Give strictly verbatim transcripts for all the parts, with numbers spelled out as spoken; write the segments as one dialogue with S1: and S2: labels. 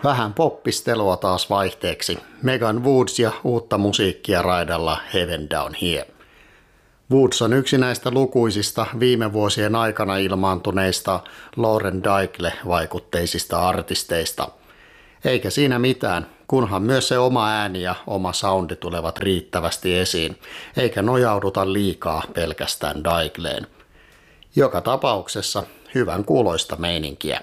S1: Vähän poppistelua taas vaihteeksi. Megan Woods ja uutta musiikkia raidalla Heaven Down Here. Woods on yksi näistä lukuisista viime vuosien aikana ilmaantuneista Lauren Daigle-vaikutteisista artisteista. Eikä siinä mitään, kunhan myös se oma ääni ja oma soundi tulevat riittävästi esiin, eikä nojauduta liikaa pelkästään Daigleen. Joka tapauksessa hyvän kuuloista meininkiä.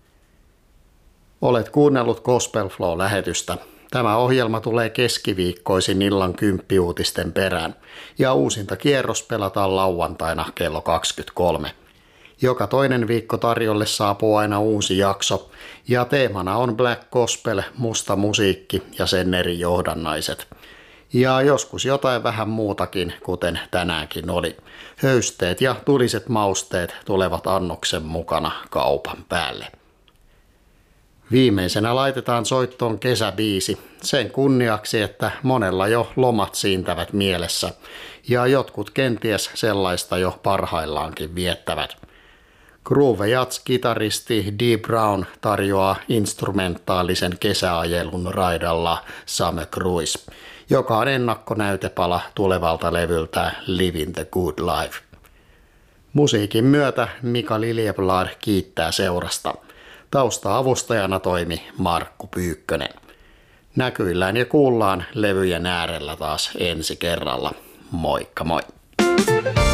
S1: Olet kuunnellut Gospel Flow-lähetystä. Tämä ohjelma tulee keskiviikkoisin illan kymppiuutisten perään ja uusinta kierros pelataan lauantaina kello kaksikymmentäkolme. Joka toinen viikko tarjolle saapuu aina uusi jakso ja teemana on Black Gospel, musta musiikki ja sen eri johdannaiset. Ja joskus jotain vähän muutakin, kuten tänäänkin oli. Höysteet ja tuliset mausteet tulevat annoksen mukana kaupan päälle. Viimeisenä laitetaan soittoon kesäbiisi sen kunniaksi, että monella jo lomat siintävät mielessä ja jotkut kenties sellaista jo parhaillaankin viettävät. Groove Jazz-kitaristi Dee Brown tarjoaa instrumentaalisen kesäajelun raidalla Summer Cruise, joka on ennakkonäytepala tulevalta levyltä Living the Good Life. Musiikin myötä Mika Liljeblad kiittää seurasta. Tausta-avustajana toimi Markku Pyykkönen. Näkyillään ja kuullaan levyjen äärellä taas ensi kerralla. Moikka moi!